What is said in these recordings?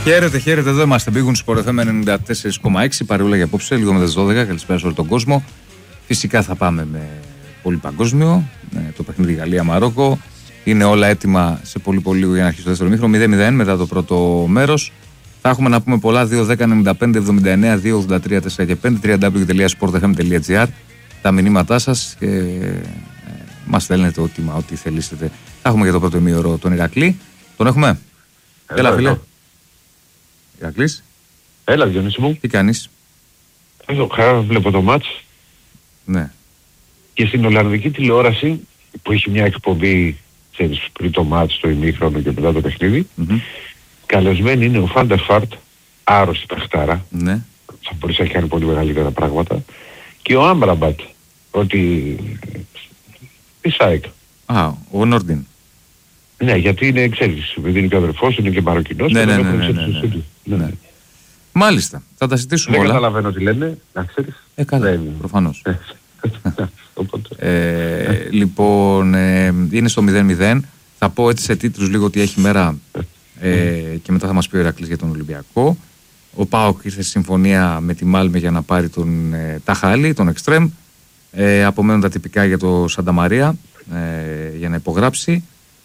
Χαίρετε, εδώ είμαστε. Μπήγουν Sport FM 94,6. Παρεούλα για απόψε, λίγο μετά τις 12. Καλησπέρα σε όλο τον κόσμο. Φυσικά θα πάμε με πολύ παγκόσμιο. Το παιχνίδι Γαλλία-Μαρόκο. Είναι όλα έτοιμα σε πολύ λίγο για να αρχίσει το δεύτερο ημίχρονο. 0-0 μετά το πρώτο μέρος. Θα έχουμε να πούμε πολλά. 2-10-95-79-2-83-4 και 5. www.sportfm.gr. Τα μηνύματά σας και μας στέλνετε ό,τι θελήσετε. Θα έχουμε για το πρώτο ημίωρο τον Ηρακλή. Τον έχουμε. Έλα, φίλε. Ηρακλής. Έλα, Διονύση μου. Τι κάνεις? Έχω χαρά, βλέπω το μάτς. Ναι. Και στην Ολλανδική τηλεόραση που έχει μια εκπομπή πριν το μάτς, το ημίχρονο και μετά το παιχνίδι, καλεσμένη είναι ο Φάντερ Φάρτ, άρρωστη παιχτάρα. Ναι. Θα μπορούσε να κάνει πολύ μεγαλύτερα πράγματα. Και ο Άμπραμπατ, ότι τη ΣΑΕΚ. Α, ο Νόρντιν. Ναι, γιατί είναι, ξέρεις, επειδή είναι και ο αδερφός, είναι και Μαροκινός. Ναι. Μάλιστα, θα τα συζητήσουμε όλα. Δεν καταλαβαίνω τι λένε, να ξέρεις. Καλά, προφανώς. Λοιπόν, είναι στο 0-0. Θα πω έτσι σε τίτλους λίγο ότι έχει μέρα και μετά θα μας πει ο Ηρακλής για τον Ολυμπιακό. Ο ΠΑΟΚ ήρθε στη συμφωνία με τη Μάλμε για να πάρει τον Ταχάλη, τον Εκστρέμ. Απομένουν τα τυπικά για το Σάντα Μαρία για να υπογράψει.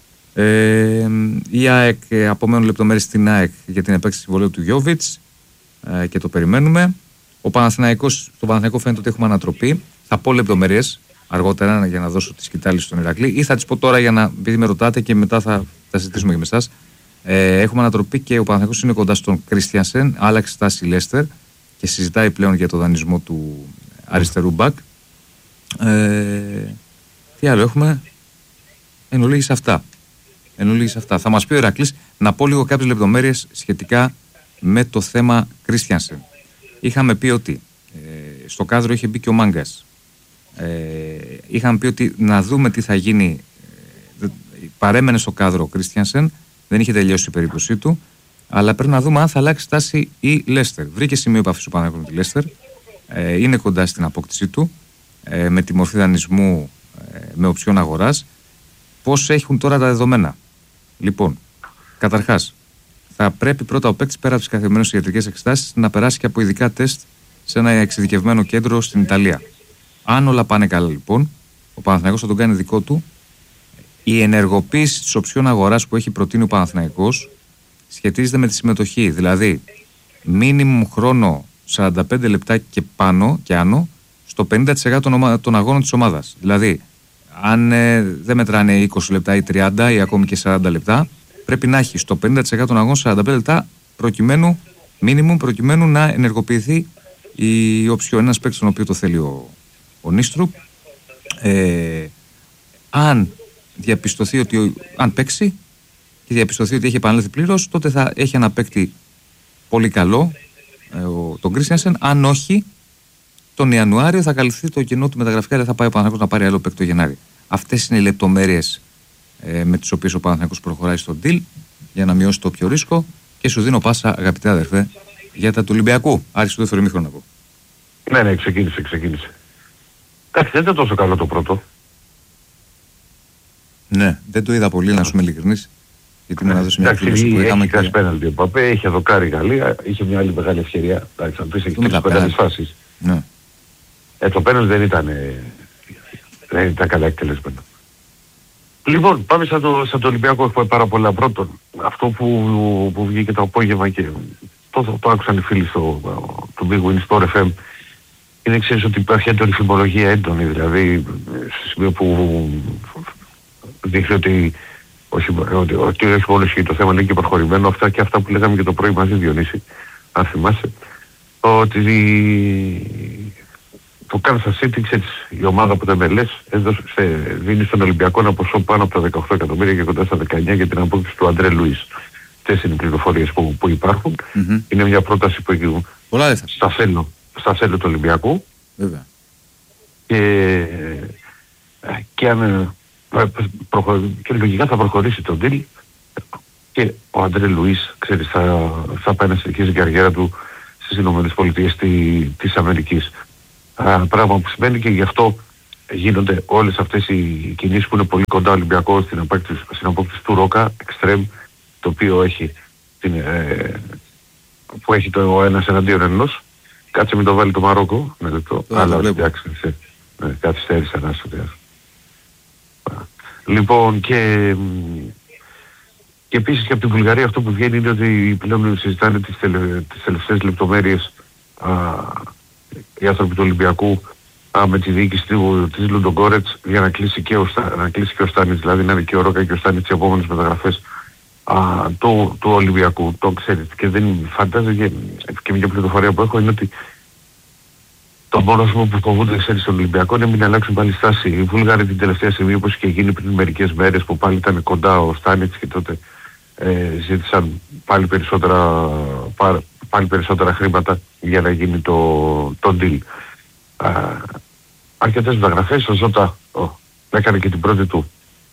Η ΑΕΚ, απομένουν λεπτομέρειες στην ΑΕΚ για την επέκταση συμβολαίου του Γιόβιτς και το περιμένουμε. Το Παναθηναϊκό φαίνεται ότι έχουμε ανατροπή. Θα πω λεπτομέρειες αργότερα για να δώσω τη σκητάλη στον Ηρακλή, ή θα τις πω τώρα επειδή με ρωτάτε και μετά θα συζητήσουμε και με εσάς. Έχουμε ανατροπή και ο Παναθηναϊκός είναι κοντά στον Κρίστιανσεν, άλλαξε στάση Λέστερ και συζητάει πλέον για το δανεισμό του αριστερού μπακ. Τι άλλο έχουμε? Εν ολίγης αυτά. Θα μας πει ο Ηρακλής. Να πω λίγο κάποιες λεπτομέρειες σχετικά με το θέμα Κρίστιανσεν. Είχαμε πει ότι στο κάδρο είχε μπει και ο Μάγκας. Είχαμε πει ότι να δούμε τι θα γίνει. Παρέμενε στο κάδρο ο Κρίστιανσεν, δεν είχε τελειώσει η περίπτωσή του, αλλά πρέπει να δούμε αν θα αλλάξει στάση η Λέστερ. Βρήκε σημείο επαφής ο Παναθηναϊκός με τη Λέστερ, είναι κοντά στην απόκτησή του, με τη μορφή δανεισμού με οψιόν αγοράς. Πώς έχουν τώρα τα δεδομένα? Λοιπόν, καταρχάς, θα πρέπει πρώτα ο παίκτης πέρα από τις καθημερινές ιατρικές εξετάσεις να περάσει και από ειδικά τεστ σε ένα εξειδικευμένο κέντρο στην Ιταλία. Αν όλα πάνε καλά, λοιπόν, ο Παναθηναϊκός θα τον κάνει δικό του. Η ενεργοποίηση της οψιόν αγοράς που έχει προτείνει ο Παναθηναϊκός σχετίζεται με τη συμμετοχή. Δηλαδή, μίνιμουμ χρόνο 45 λεπτά και πάνω και άνω στο 50% των αγώνων της ομάδας. Δηλαδή, αν δεν μετράνε 20 λεπτά ή 30 ή ακόμη και 40 λεπτά, πρέπει να έχει στο 50% των αγώνων 45 λεπτά προκειμένου να ενεργοποιηθεί η οψιόν. Ένας παίκτης τον οποίο το θέλει ο Νίστρουπ. Αν παίξει και διαπιστωθεί ότι έχει επανέλθει πλήρως, τότε θα έχει ένα παίκτη πολύ καλό, τον Κρίστιανσεν. Αν όχι, τον Ιανουάριο θα καλυφθεί το κενό του μεταγραφικά, δεν θα πάει ο Παναθηναϊκός να πάρει άλλο παίκτη το Γενάρη. Αυτές είναι οι λεπτομέρειες με τις οποίες ο Παναθηναϊκός προχωράει στον deal για να μειώσει το πιο ρίσκο. Και σου δίνω πάσα, αγαπητέ αδερφέ, για τα του Ολυμπιακού. Άρχισε το δεύτερο ημίχρονο να πω. Ναι, ξεκίνησε. Εντάξει, δεν ήταν τόσο καλό το πρώτο. Ναι, δεν το είδα πολύ, να σου είμαι ειλικρινής. Γιατί με έδωσε μια εκδήλωση που είχαμε και... πέναλτι ο Παπέ, είχε δοκάρει η Γαλλία, είχε μια άλλη μεγάλη ευκαιρία. Εντάξει, αν πεις έχει 3-5 φάσεις. Ναι. Το πέναλτι δεν ήταν καλά εκτελεσμένο. Λοιπόν, πάμε σαν το Ολυμπιακό. Έχω πάρα πολλά. Πρώτον, αυτό που βγήκε το απόγευμα και το άκουσαν οι φίλοι του Big Win Sport FM, είναι, ξέρεις, ότι υπάρχει έντονη φημολογία έντονη, δηλαδή σε σημείο που δείχνει ότι όχι μόνο ισχύει το θέμα, είναι και προχωρημένο, αυτά και αυτά που λέγαμε και το πρωί μαζί, Διονύση, αν θυμάσαι, ότι το Kansas City, ξέρεις, η ομάδα που δεν με λες, δίνει στον Ολυμπιακό ένα ποσό πάνω από τα 18 εκατομμύρια και κοντά στα 19 για την απόκτηση του Αντρέ Λουίς. Αυτές είναι οι πληροφορίες που υπάρχουν. Είναι μια πρόταση που έχει στα θέλω του Ολυμπιακού. Βέβαια. Και λογικά θα προχωρήσει το deal και ο Αντρέ Λουίς, ξέρεις, θα πάει να συνεχίσει την καριέρα του στις Ηνωμένες Πολιτείες της Αμερικής. Πράγμα που σημαίνει και γι' αυτό γίνονται όλες αυτές οι κινήσεις που είναι πολύ κοντά ο Ολυμπιακός στην απόκτηση του Ρόκα, Extreme, το οποίο έχει που έχει το ένας εναντίον ενός. Κάτσε μην το βάλει το Μαρόκο. Ναι, λεπτό. Αλλά εντάξει, καθυστέρησα να σου πω. Λοιπόν, και επίσης και από την Βουλγαρία αυτό που βγαίνει είναι ότι πλέον συζητάνε τις τελευταίες λεπτομέρειες οι άνθρωποι του Ολυμπιακού με τη διοίκηση της Λουντογκόρετς για να κλείσει και ο Στάνιτς, δηλαδή να είναι και ο Ρόκα και ο Στάνιτς οι επόμενες μεταγραφές του Ολυμπιακού. Το ξέρετε και δεν φαντάζομαι και μια πληροφορία που έχω είναι ότι το μόνο που φοβούνται στον Ολυμπιακό είναι μην αλλάξουν πάλι στάση. Οι Βούλγαροι την τελευταία στιγμή όπως και γίνει πριν μερικές μέρες που πάλι ήταν κοντά ο Στάνιτς και τότε ζήτησαν πάλι περισσότερα χρήματα για να γίνει το deal. Αρκετές μεταγραφές, ο Ζώτα έκανε και την πρώτη του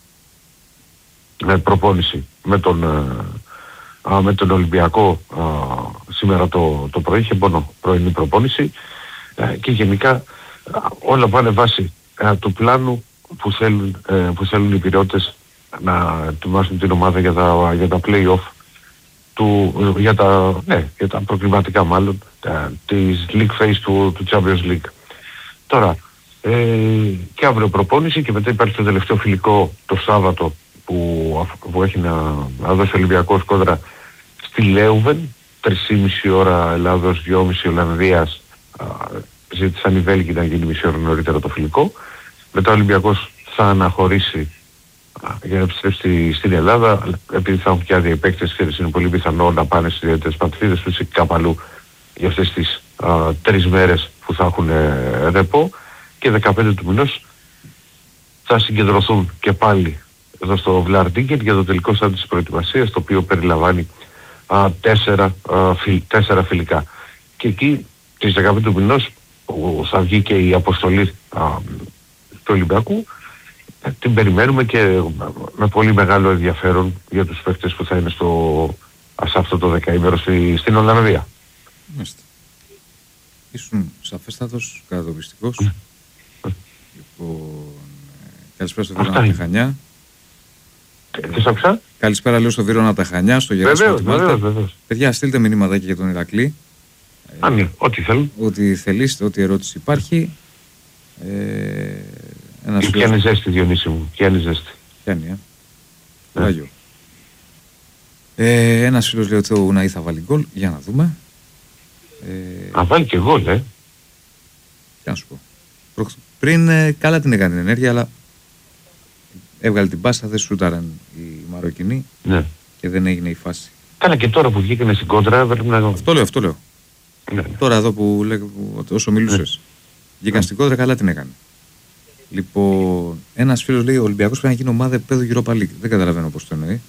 προπόνηση με τον Ολυμπιακό σήμερα το πρωί, είχε μόνο πρωινή προπόνηση και γενικά όλα πάνε βάσει του πλάνου που θέλουν οι Πειραιώτες να ετοιμάσουν την ομάδα για τα play-off για τα προκληματικά μάλλον της League Phase του Champions League. Τώρα και αύριο προπόνηση και μετά υπάρχει το τελευταίο φιλικό το Σάββατο που έχει να δώσει ο Ολυμπιακός κόντρα στη Λέουβεν, 3,5 ώρα Ελλάδος, 2,5 Ολλανδίας. Ζήτησαν οι Βέλγοι να γίνει μισή ώρα νωρίτερα το φιλικό. Μετά ο Ολυμπιακός θα αναχωρήσει για να επιστρέψει στην Ελλάδα, επειδή θα έχουν και άδεια οι παίκτες και είναι πολύ πιθανό να πάνε στις ιδιαίτερες πατρίδες τους ή κάπου αλλού για αυτές τις 3 μέρες που θα έχουν ρεπό, και 15 του μηνός θα συγκεντρωθούν και πάλι εδώ στο Βλαρντίγκεν για το τελικό στάδιο της προετοιμασίας, το οποίο περιλαμβάνει 4 φιλικά. Και εκεί τις 15 του μηνός που θα βγει και η αποστολή του Ολυμπιακού, την περιμένουμε και με πολύ μεγάλο ενδιαφέρον για τους παίκτες που θα είναι σε αυτό το δεκαήμερο στην Ολλανδία. Μάλιστα. Ήσουν σαφέστατος, κατατοπιστικός. Λοιπόν, καλησπέρα στο Βίρονα από τα Χανιά. Τι σ' Καλησπέρα λέω στο Βίρονα από τα Χανιά, στο Γεράσιμο τη Μάλτα. Παιδιά, στείλτε μηνύματάκι για τον Ηρακλή. Ό,τι θέλουν. Ό,τι θελήσετε, ό,τι ερώτηση υπάρχει. Πιάνει ζέστη, Διονύση μου, πιάνει ζέστη. Πιάνει, Ράγιο. Ένας φίλος λέει ότι ο Ουναή θα βάλει γκολ, για να δούμε. Να βάλει και γκολ, Τι να σου πω. Πριν καλά την έκανε την ενέργεια, αλλά έβγαλε την πάσα, δεν σούταραν οι Μαροκινοί και δεν έγινε η φάση. Καλά, και τώρα που βγήκανε στην κόντρα πρέπει να... Αυτό λέω. Ναι. Τώρα εδώ που όσο μιλούσες, βγήκαν στην κόντρα, καλά την έκανε. Λοιπόν, ένας φίλος λέει ο Ολυμπιακός πρέπει να γίνει ομάδα επίπεδου Europa League. Δεν καταλαβαίνω πώς το εννοεί.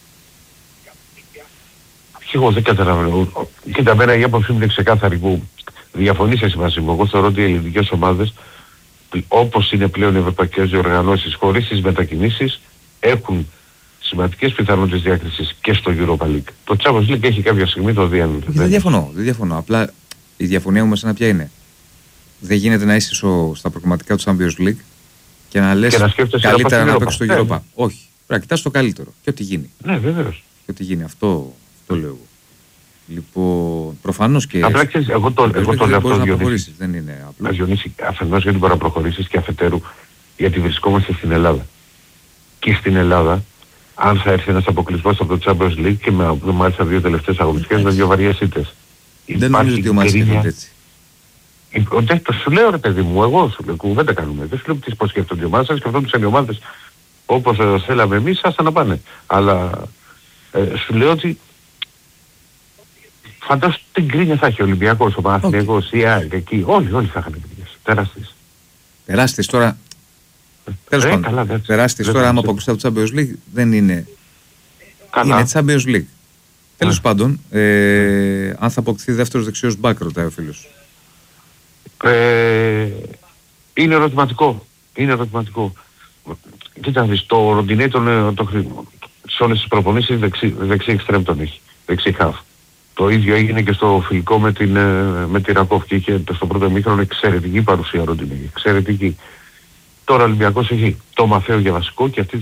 Και εγώ δεν καταλαβαίνω. Κοίτα, μένα η άποψή μου είναι ξεκάθαρη που διαφωνείς εσύ μαζί μου. Εγώ θεωρώ ότι οι ελληνικές ομάδες, όπως είναι πλέον οι ευρωπαϊκές διοργανώσεις, χωρίς τις μετακινήσεις, έχουν σημαντικές πιθανότητες διάκρισης και στο Europa League. Το Champions League έχει κάποια στιγμή το διάνυμα. Δεν διαφωνώ. Απλά η διαφωνία μου με σένα ποια είναι. Δεν γίνεται να είσαι στα προγραμματικά του Champions League και να λες καλύτερα να παίξεις στο Europa. Όχι. Πρέπει να κοιτάς το καλύτερο. Και ό,τι γίνει. Ναι, βέβαιως. Και ό,τι γίνει. Αυτό λέω εγώ. Λοιπόν, προφανώς και... Απλά ξέρεις, εγώ το λέω αυτό, Διονύση. Δεν είναι απλό. Διονύση, αφενός γιατί μπορεί να προχωρήσεις και αφετέρου γιατί βρισκόμαστε στην Ελλάδα. Και στην Ελλάδα, αν θα έρθει ένας αποκλεισμός από το Champions League και μάλιστα 2 τελευταίες αγωνιστικές με 2 βαριές ήττες. Δεν νομίζω ότι οι ομάδες σκέφτονται έτσι. Το σου λέω ρε παιδί μου, εγώ σου λέω, κουβέντα κάνουμε. Δεν σου λέω πώς σκέφτονται οι ομάδες, σκεφτόντουσαν οι ομάδες όπως θέλαμε εμείς, άστα να πάνε. Αλλά σου λέω ότι φαντάσου την κρίνια θα έχει ο Ολυμπιακός, ο Παναθηναϊκός, η ΑΕΚ εκεί. Όλοι θα είχαν κρίνιες. Τεράστιες τώρα. Τέλος πάντων. Τεράστιες τώρα, άμα αποκλειστεί από το Champions League, δεν είναι. Καλά. Είναι Champions League. Τέλος πάντων, αν θα αποκτηθεί δεύτερος δεξιός μπακ, ρωτάει ο φίλος. Είναι ερωτηματικό. Κοίτα δεις, το Ροντινέ σε όλες τις προπονήσεις δεξί εξτρέμ τον έχει. Δεξί χαφ. Το ίδιο έγινε και στο φιλικό με τη Ρακόφ και είχε στο πρώτο ημίχρονο εξαιρετική παρουσία Ροντινέ. Εξαιρετική. Τώρα ο Ολυμπιακός έχει το Μαθαίο για βασικό και αυτή